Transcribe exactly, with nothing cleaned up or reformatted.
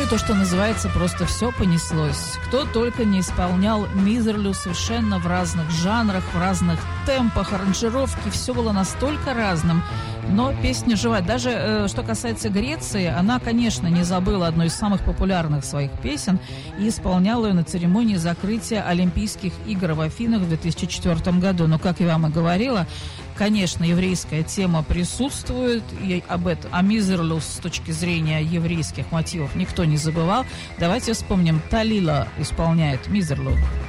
и то, что называется, просто все понеслось. Кто только не исполнял Мизерлю совершенно в разных жанрах, в разных темпах, аранжировки, все было настолько разным. Но песня жива. Даже э, что касается Греции, она, конечно, не забыла одну из самых популярных своих песен и исполняла ее на церемонии закрытия Олимпийских игр в Афинах в две тысячи четвёртом году. Но, как я вам и говорила, конечно, еврейская тема присутствует, и об этом, о Мизерлю с точки зрения еврейских мотивов никто не забывал. Давайте вспомним, Талила исполняет Мизерлю.